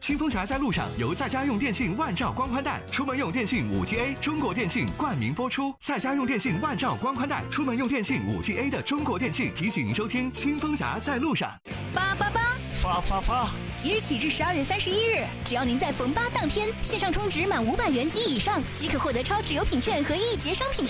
清风侠在路上由在家用电信万兆光宽带，出门用电信5G A， 中国电信冠名播出。在家用电信万兆光宽带，出门用电信5G A 的中国电信提醒您收听清风侠在路上。 发！即日起至12月31日，只要您在逢8当天线上充值满500元及以上，即可获得超值优品券和1节商品券。